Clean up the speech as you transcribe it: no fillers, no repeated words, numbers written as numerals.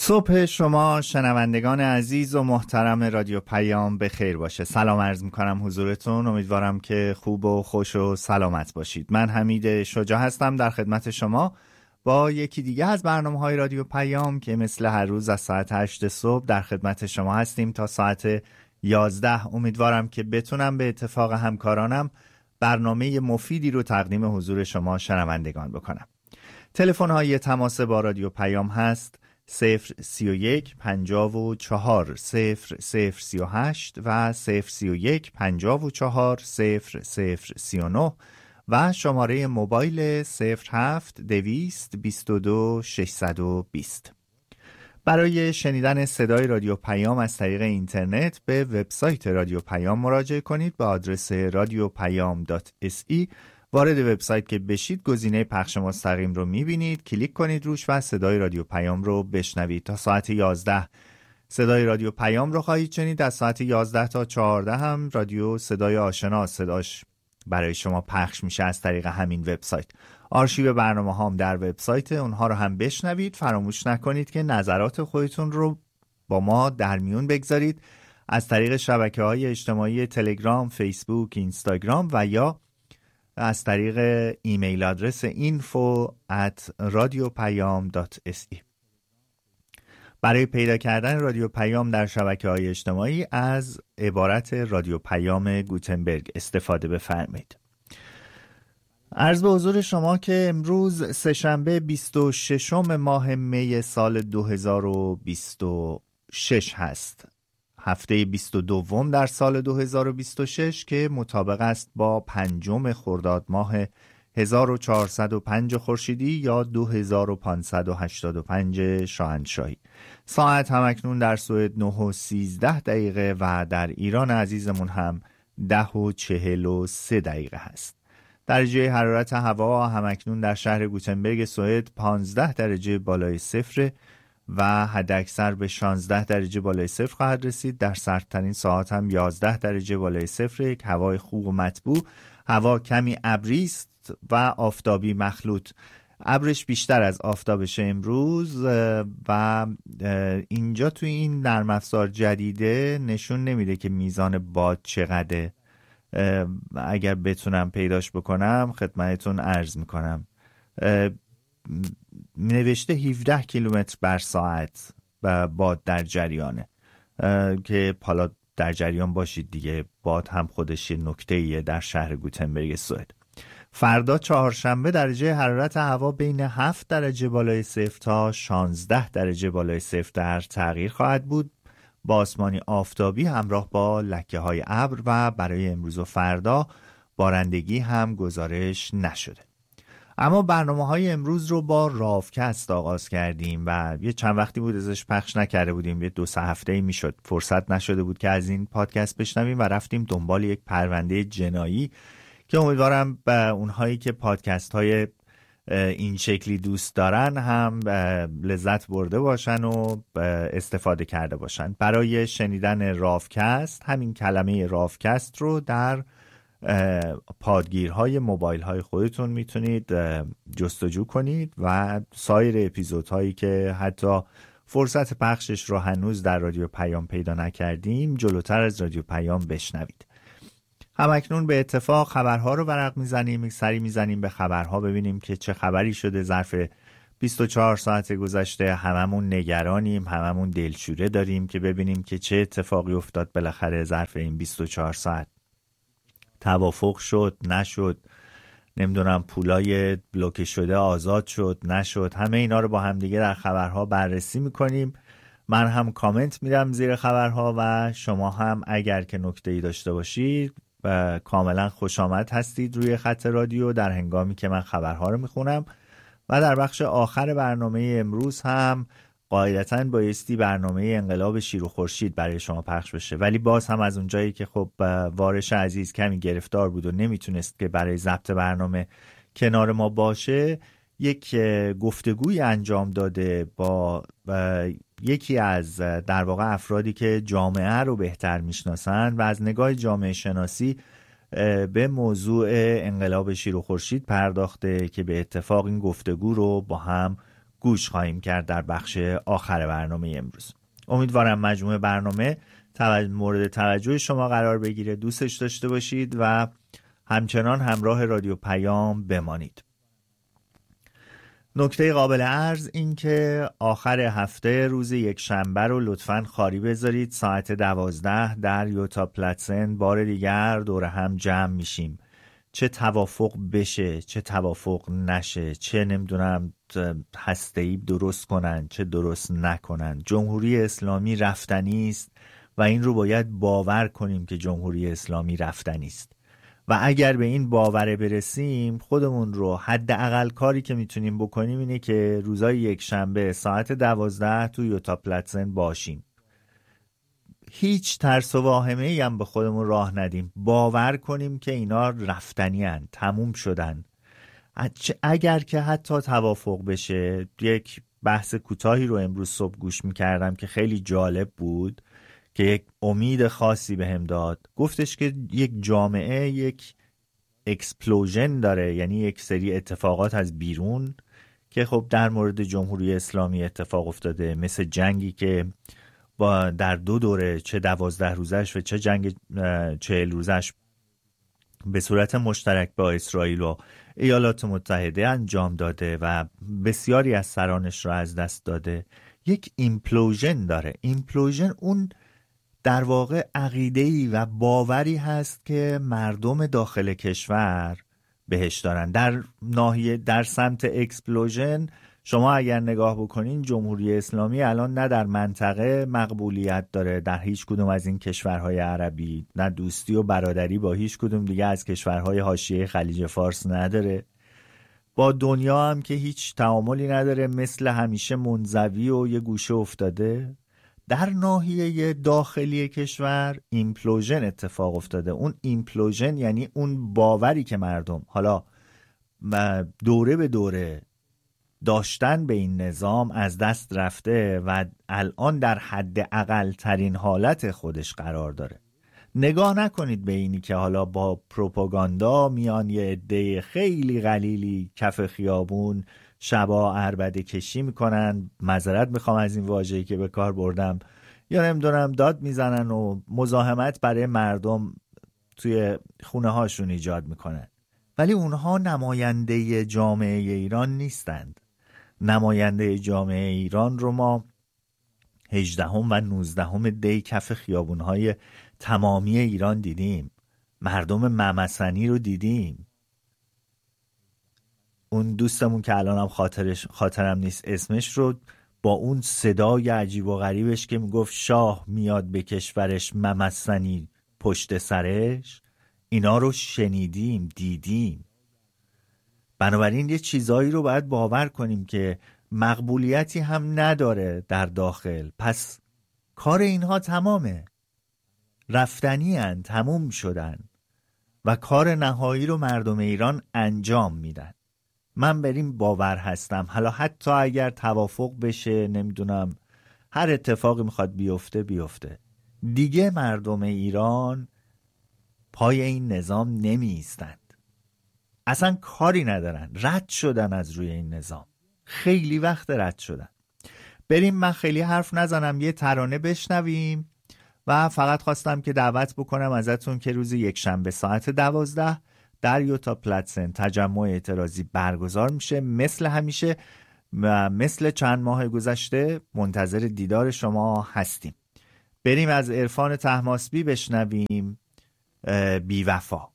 صبح شما شنوندگان عزیز و محترم رادیو پیام به خیر باشه. سلام عرض میکنم حضورتون. امیدوارم که خوب و خوش و سلامت باشید. من حمید شجاع هستم در خدمت شما با یکی دیگه از برنامه‌های رادیو پیام که مثل هر روز از ساعت 8 صبح در خدمت شما هستیم تا ساعت 11. امیدوارم که بتونم به اتفاق همکارانم برنامه مفیدی رو تقدیم حضور شما شنوندگان بکنم. تلفن‌های تماس با رادیو پیام هست 031 54 0038 و 031 54 0039 و شماره موبایل 07 222 620. برای شنیدن صدای رادیو پیام از طریق اینترنت به وبسایت رادیو پیام مراجعه کنید. به آدرس radiopayam.se وارد وبسایت که بشید گزینه پخش مستقیم رو میبینید، کلیک کنید روش و صدای رادیو پیام رو بشنوید. تا ساعت 11 صدای رادیو پیام رو خواهید شنید. از ساعت 11 تا 14 هم رادیو صدای آشنا صداش برای شما پخش میشه از طریق همین وبسایت. آرشیو برنامه هام در وبسایت، اونها رو هم بشنوید. فراموش نکنید که نظرات خودتون رو با ما در میون بگذارید از طریق شبکه‌های اجتماعی تلگرام، فیسبوک، اینستاگرام و یا از طریق ایمیل آدرس info@radiopayam.se. برای پیدا کردن رادیو پیام در شبکه‌های اجتماعی از عبارت رادیو پیام گوتنبرگ استفاده بفرمایید. عرض به حضور شما که امروز سه‌شنبه 26 ماه می سال 2026 هست. هفته 22 در سال 2026 که مطابق است با 5 خرداد ماه 1405 خورشیدی یا 2585 شاهنشاهی. ساعت همکنون در سوئد 9:13 و در ایران عزیزمون هم 10:43 هست. درجه حرارت هوا همکنون در شهر گوتنبرگ سوئد 15 درجه بالای صفر و حداکثر به 16 درجه بالای صفر خواهد رسید. در سردترین ساعت هم 11 درجه بالای صفر. یک هوای خوب و مطبوع. هوا کمی ابری است و آفتابی مخلوط. ابرش بیشتر از آفتابشه امروز و اینجا توی این نرم افزار جدیده نشون نمیده که میزان باد چقدره. اگر بتونم پیداش بکنم خدمتتون عرض میکنم. نوشته 17 کیلومتر بر ساعت و باد در جریانه که حالا در جریان باشید دیگه. باد هم خودش یه نکته‌ایه در شهر گوتنبرگ سوئد. فردا چهارشنبه درجه حرارت هوا بین 7 درجه بالای صفر تا 16 درجه بالای صفر در تغییر خواهد بود، با آسمانی آفتابی همراه با لکه‌های ابر و برای امروز و فردا بارندگی هم گزارش نشده. اما برنامه‌های امروز رو با راوکست آغاز کردیم و یه چند وقتی بود ازش پخش نکرده بودیم. یه 2-3 هفته‌ای میشد فرصت نشده بود که از این پادکست بشنویم و رفتیم دنبال یک پرونده جنایی که امیدوارم به اونهایی که پادکست‌های این شکلی دوست دارن هم لذت برده باشن و استفاده کرده باشن. برای شنیدن راوکست همین کلمه راوکست رو در پادگیرهای موبایل های خودتون میتونید جستجو کنید و سایر اپیزودهایی که حتی فرصت پخشش رو هنوز در رادیو پیام پیدا نکردیم جلوتر از رادیو پیام بشنوید. همکنون به اتفاق خبرها رو ورق میزنیم، یک سری میزنیم به خبرها ببینیم که چه خبری شده ظرف 24 ساعت گذشته. هممون نگرانیم، هممون دلشوره داریم که ببینیم که چه اتفاقی افتاد بالاخره ظرف این 24 ساعت. توافق شد، نشد، نمیدونم پولای بلوکه شده آزاد شد، نشد. همه اینا رو با هم دیگه در خبرها بررسی میکنیم. من هم کامنت میدم زیر خبرها و شما هم اگر که نکته‌ای داشته باشید کاملا خوش آمد هستید روی خط رادیو در هنگامی که من خبرها رو میخونم. و در بخش آخر برنامه امروز هم قاعدتاً بایستی برنامه انقلاب شیر و خورشید برای شما پخش بشه، ولی باز هم از اونجایی که خب وارش عزیز کمی گرفتار بود و نمیتونست که برای ضبط برنامه کنار ما باشه، یک گفتگوی انجام داده با یکی از در واقع افرادی که جامعه رو بهتر میشناسن و از نگاه جامعه شناسی به موضوع انقلاب شیر و خورشید پرداخته که به اتفاق این گفتگو رو با هم گوش خواهیم کرد در بخش آخر برنامه امروز. امیدوارم مجموع برنامه مورد توجه شما قرار بگیره، دوستش داشته باشید و همچنان همراه رادیو پیام بمانید. نکته قابل عرض این که آخر هفته روز یک شنبه رو لطفاً خالی بذارید. ساعت 12 در یوتا پلاتسن بار دیگر دور هم جمع میشیم. چه توافق بشه، چه توافق نشه، چه نمیدونم هسته‌ای درست کنن، چه درست نکنن، جمهوری اسلامی رفتنی است و این رو باید باور کنیم که جمهوری اسلامی رفتنی است. و اگر به این باور برسیم، خودمون رو حداقل کاری که میتونیم بکنیم اینه که روزای یک شنبه ساعت 12 تو یوتا پلاتسن باشیم. هیچ ترس و واهمه ای هم به خودمون راه ندیم. باور کنیم که اینا رفتنی هن، تموم شدن. اگر که حتی توافق بشه، یک بحث کوتاهی رو امروز صبح گوش میکردم که خیلی جالب بود که یک امید خاصی بهم داد. گفتش که یک جامعه یک اکسپلوژن داره، یعنی یک سری اتفاقات از بیرون که خب در مورد جمهوری اسلامی اتفاق افتاده، مثل جنگی که با در 2 دوره، چه 12 روزش و چه جنگ 40 روزش به صورت مشترک با اسرائیل و ایالات متحده انجام داده و بسیاری از سرانش را از دست داده، یک ایمپلوژن داره. ایمپلوژن اون در واقع عقیده‌ای و باوری هست که مردم داخل کشور بهش دارن. در ناحیه در سمت اکسپلوژن شما اگر نگاه بکنین، جمهوری اسلامی الان نه در منطقه مقبولیت داره در هیچ کدوم از این کشورهای عربی، نه دوستی و برادری با هیچ کدوم دیگه از کشورهای حاشیه خلیج فارس نداره، با دنیا هم که هیچ تعاملی نداره، مثل همیشه منزوی و یه گوشه افتاده. در ناحیه داخلی کشور ایمپلوژن اتفاق افتاده. اون ایمپلوژن یعنی اون باوری که مردم حالا دوره به دوره داشتن به این نظام از دست رفته و الان در حد اقل ترین حالت خودش قرار داره. نگاه نکنید به اینی که حالا با پروپاگاندا میان یه عده خیلی قلیلی کف خیابون شبا عربده کشی میکنن، معذرت میخوام از این واژه‌ای که به کار بردم، یا نمیدونم داد میزنن و مزاحمت برای مردم توی خونه هاشون ایجاد میکنن. ولی اونها نماینده جامعه ایران نیستند. نماینده جامعه ایران رو ما 18 و 19 دی کف خیابونهای تمامی ایران دیدیم. مردم ممسنی رو دیدیم. اون دوستمون که الانم خاطرم نیست اسمش رو، با اون صدای عجیب و غریبش که میگفت شاه میاد به کشورش ممسنی پشت سرش، اینا رو شنیدیم، دیدیم. بنابراین یه چیزایی رو باید باور کنیم که مقبولیتی هم نداره در داخل. پس کار اینها تمامه، رفتنی هن، تموم شدن و کار نهایی رو مردم ایران انجام میدن. من بر این باور هستم. حالا حتی اگر توافق بشه، نمیدونم هر اتفاقی میخواد بیفته، دیگه مردم ایران پای این نظام نمی ایستند. اصلا کاری ندارن، رد شدن از روی این نظام، خیلی وقت رد شدن. بریم، من خیلی حرف نزنم، یه ترانه بشنویم و فقط خواستم که دعوت بکنم ازتون که روز یک شنبه ساعت 12 در یوتا پلاتسن تجمع اعتراضی برگزار میشه. مثل همیشه و مثل چند ماه گذشته منتظر دیدار شما هستیم. بریم از عرفان طهماسبی بشنویم بی وفا.